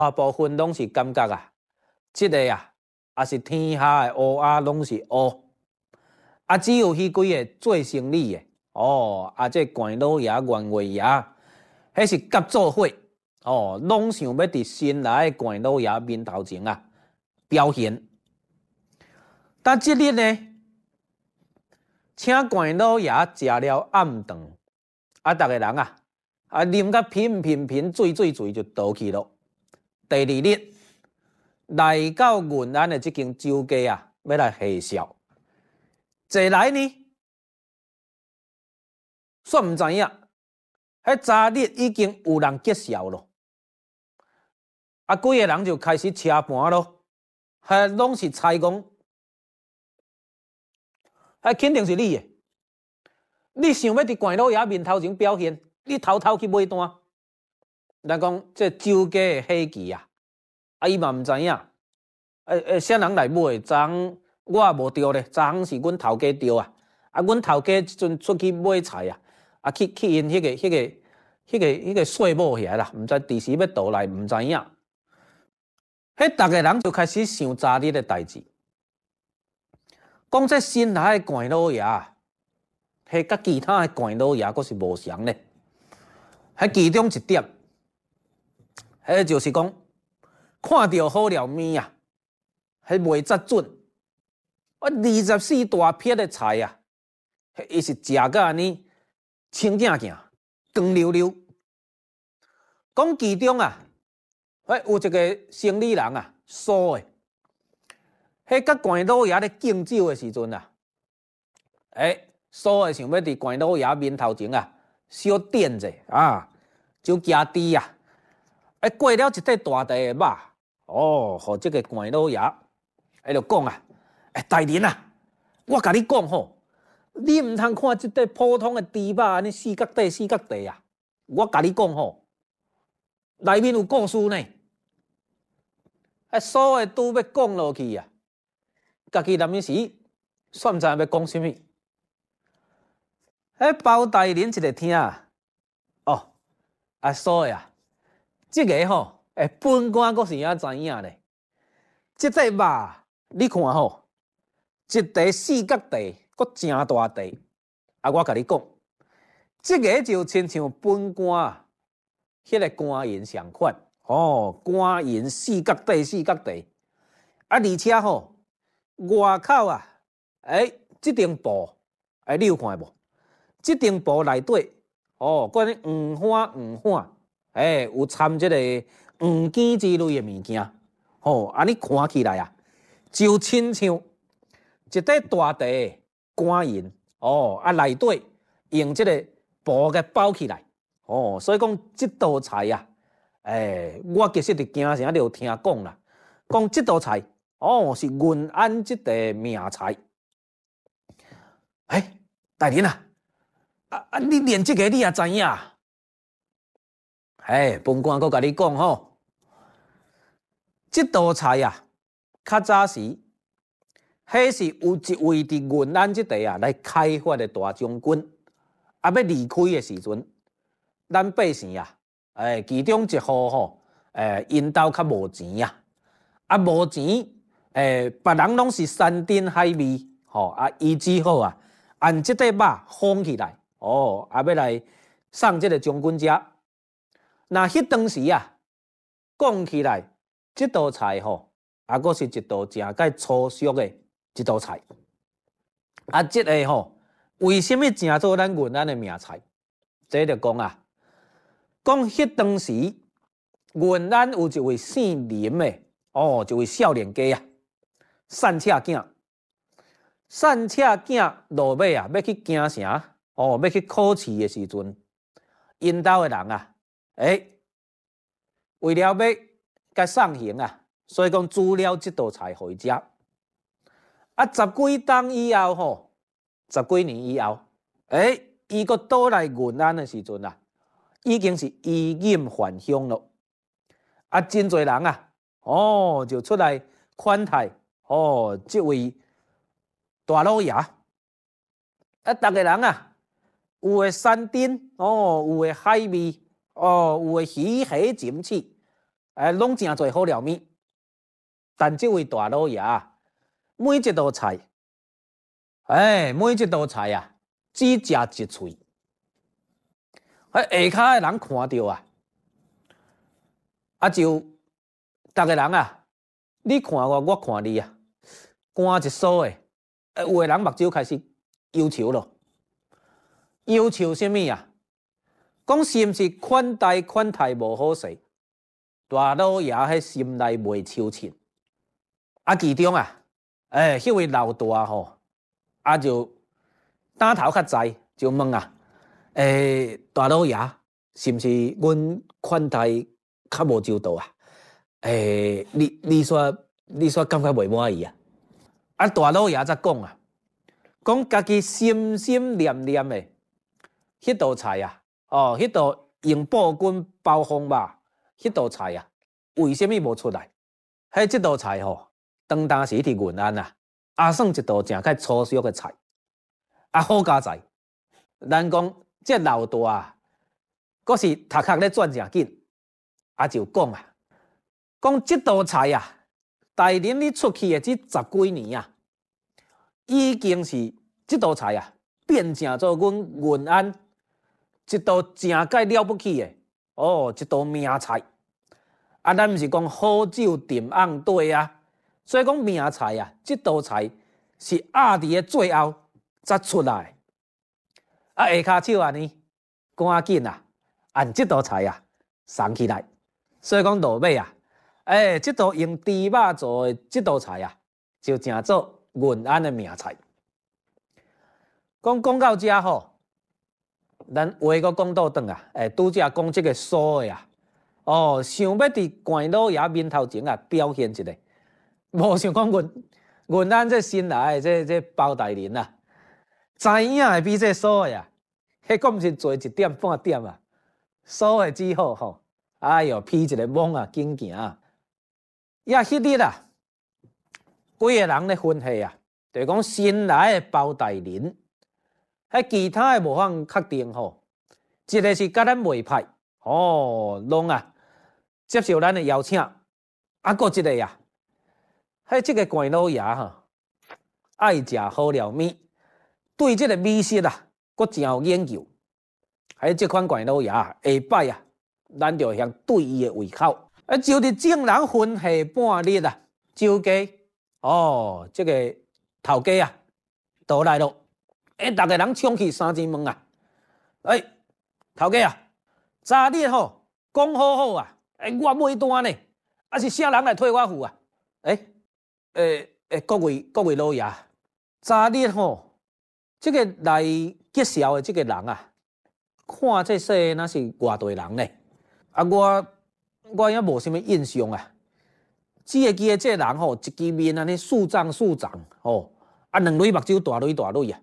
大部分拢是感觉啊，即个啊，也是天下的乌鸦拢是乌，啊，只有迄几个做生意的这关老爷、员外爷，迄是合作伙拢想要伫新来的关老爷面头前啊表现。但即日呢，请关老爷食了暗顿，逐个人啊，啉甲频，醉就倒去咯。第二日来到云安的这间酒家啊，要来下宵。坐来呢，煞毋知影，迄早日已经有人结宵咯。几个人就开始车盘咯，拢是猜讲。肯定是你的，你想要伫关老爷面头前表现，你偷去买单。咱讲这酒家的喜忌啊，伊嘛毋知影，啥人来买？昨我也无钓咧，昨是阮头家钓啊。阮头家即阵出去买菜啊，去因迄个税某遐啦，毋知第时要倒来，毋知影。逐个人就开始想昨日的代志。讲这新来的关老爷，甲其他的关老爷阁是无相呢。其中一点，就是讲看到好了面啊，卖则准。24大撇的菜啊，伊是食甲安尼清净净、光溜溜。讲其中啊，有一个生理人啊，苏的。甲关老爷咧敬酒的时阵啊，苏的想要伫关老爷面头前啊，小点者啊，就加猪啊，过了一块大块的肉，互这个关老爷，就讲啊，大人啊，我甲你讲吼，你毋通看这块普通的猪肉安尼四角地啊，我甲你讲吼，内面有故事呢。苏的拄要讲落去啊。家己临时煞毋知要讲啥物，包大人一个听所以啊，即个吼，本官阁是影知影咧。即块肉你看吼，一块四角地，阁真大地。我甲你讲，即个就亲像本官迄个官银相款官银四角地，而且吼。外口啊，这张布，你有看无？这张布内底，关于黄花，有掺这个黄金之类的物件，你看起来啊，就亲像一块大地官银，内底用这个布给包起来，所以讲这道菜啊，我其实伫京城就有听讲啦，讲这道菜。是云安这个名菜。大人啊，你连这个你也知影？本官阁甲你讲吼，这道菜啊，较早时，迄是有一位伫云安这地啊来开发的大将军，要离开的时阵，咱百姓啊，其中一户吼，因兜较无钱啊，无钱。别人拢是山珍海味，伊只好啊，按这块肉封起来，要来送这个将军家。那迄当时啊，讲起来，这道菜阁是一道真介粗俗的一道菜。这个为什么成做咱云安的名菜？这就讲啊，讲迄当时云安有一位姓林的，一位少年家啊。散车囝落尾啊，要去京城要去考试的时阵，因兜的人啊，为了要甲送行啊，所以讲煮了这道菜互伊食。10几冬以后10几年以后，伊阁倒来云安的时阵啊，已经是衣锦还乡咯。真侪人啊，就出来款待。这位大老爷，逐个人啊，有的山珍，有的海味，有的鱼虾禽翅， 拢真侪好料面。但这位大老爷，每一道菜，每一道菜啊，只食一喙。下骹的人看到就逐个人你看我，我看你干一梳的，有的人目睭开始忧愁咯。忧愁什么讲是毋是款待无好势？大老爷迄心内未抽凊。其中迄位老大就打头较在，就问大老爷是毋是阮款待较无周到你煞感觉袂满意大老爷则讲讲家己心心念念的迄道菜迄道用布巾包风肉，迄道菜为什么无出来？即道菜当当时伫云安算一道诚较粗俗的菜，好佳哉。咱讲这老大阁是头壳咧转诚紧，就讲讲这道菜带领你出去的这10几年已经是这道菜变成做阮云安一道诚介了不起的一道名菜。咱毋是讲好酒沉甕底所以讲名菜这道菜是压伫个最后才出来。下骹手安尼，赶紧按这道菜送起来。所以讲落尾这道用猪肉做的这道菜就成做云安的名菜。讲到这咱话阁讲倒转拄则讲这个酥的想要伫关老爷面头前表现一下，无想讲云安这新来的这包大人知影会比这酥的迄个毋是做1点半点酥的只好哎哟，披一个网紧行迄日几个人咧分析就是讲新来的包大人，其他的无法确定一个是甲咱袂歹拢接受咱的邀请，搁一个这个关老爷爱食好料面，对这个美食阁真有研究。这款关老爷下摆咱就向对伊的胃口。就伫众人分析半日周家这个头家倒来咯。逐个人冲去三更问头家昨日讲好好我买单呢，是啥人来退我付各位老爷，昨日这个来结销的这个人看这说那是外地人呢，我也无什么印象只会记得这人一支面安尼竖长两蕊目睭大蕊大蕊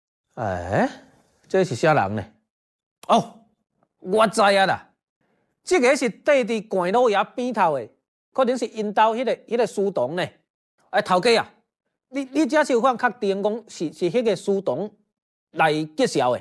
这是啥人呢？我知啦，这个是缀伫关老爷边头的，可能是因兜迄个书童呢。头家你这是有法确定讲是迄个书童来结销的？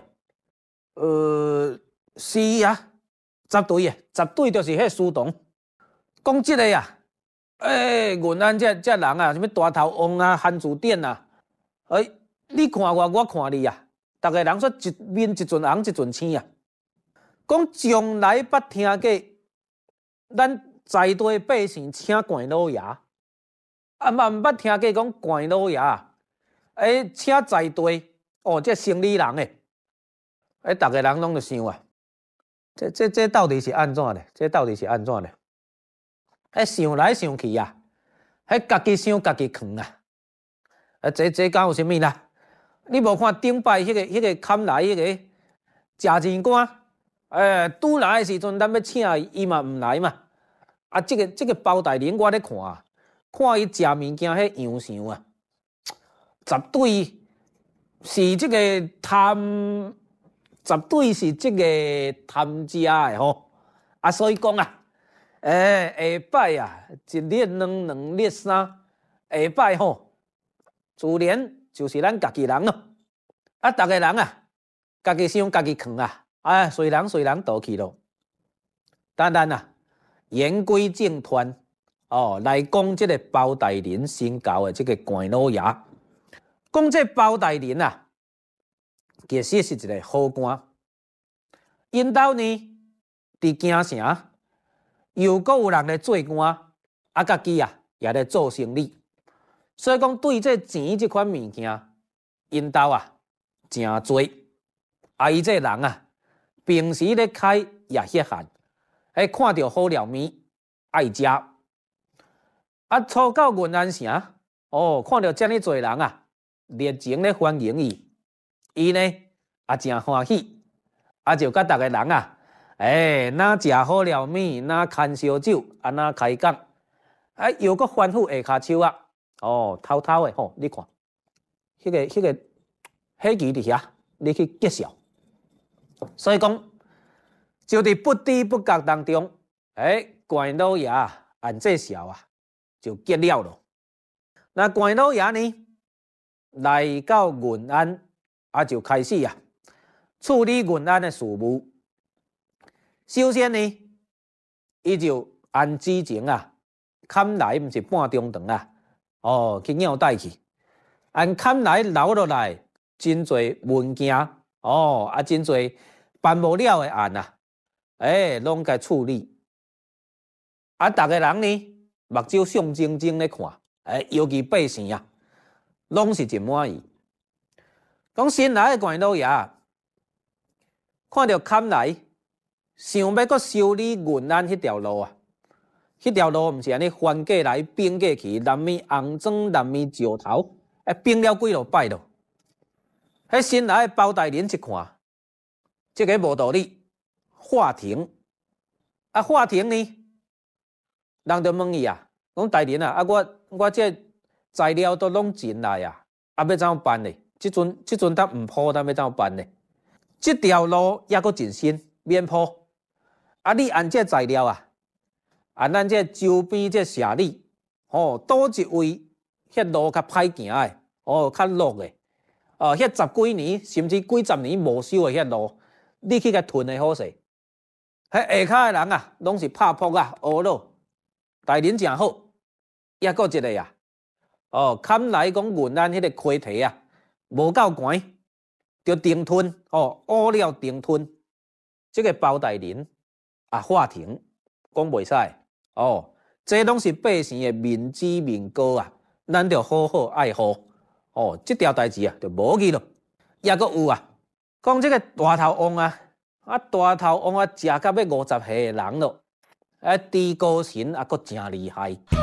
是绝对就是迄个书童。讲这个云安这人什么大头王韩主典你看我看你逐个人说一面一阵红一阵青讲从来捌听过咱在地百姓请关老爷嘛毋捌听过讲关老爷请在地这生理人逐个人拢就想这到底是安怎呢？这到底是安怎呢？想来想去家己想家己扛这敢有啥物啦？你无看顶摆迄个坎来迄个食钱官拄来的时阵，咱要请伊嘛毋来嘛。这个包大人我咧看伊食物件迄样相绝对是这个贪，绝对是这个贪食的所以讲下摆一日两日三，下摆自然就是咱家己人咯。逐个人家己想家己扛随人倒去咯。当然言归正传，来讲这个包大人新交的这个关老爷。讲这包大人啊，其实是一个好官。因兜呢，伫京城又阁有人咧做官，啊，家己啊也咧做生意，所以讲对这钱这款物件，因兜啊诚多。啊，伊这人啊，平时咧开也歇闲，看到好料面爱食。啊，初到云安城，看到遮尔多人啊，热情咧欢迎伊，伊呢也诚欢喜，啊就甲逐个人啊，哪食好料面，哪牵烧酒，啊哪开讲，又阁吩咐下骹手啊，偷偷的你看，迄个喜剧伫遐，你去介绍。所以讲，就伫不知不觉当中，关老爷按这笑啊，就结了咯。那关老爷呢，来到云安，就开始啊处理云安的事务。首先呢，伊就按之前啊，砍来毋是半中长啊，去尿带去，按砍来留落来，真侪文件，真侪办无了的案啊，拢该处理。啊，逐个人呢，目睭象晶晶咧看，尤其百姓啊，拢是真满意。讲新来的关老爷，看到砍来，想要阁修理云安迄条路啊，迄条路毋是安尼翻过来并过去，南面红砖，南面石头，并了几落摆咯。迄新来的包大人一看，这个无道理，法庭啊，法庭呢，人就问伊啊，讲大人啊，我这材料都拢进来啊，要怎办呢？即阵他唔铺，他要怎办呢？这条路也阁真新，免铺。啊，你按这材料啊，按咱这周边这社里，倒一位迄路较歹行的，较落的，迄10几年甚至几十年无修的迄路，你去甲囤的好势。迄下骹的人啊，拢是拍扑啊，学咯。大人真好，也阁一个啊，砍来讲云安迄个溪堤啊，无够悬，就定吞，挖了定吞。这个包大人啊，法庭讲袂使，这拢是百姓的民脂民膏啊，咱着好好爱护。这条代志啊，就无去咯。也阁有啊，讲这个大头王啊，大头王啊，食到要50岁的人咯，猪高神也阁真厉害。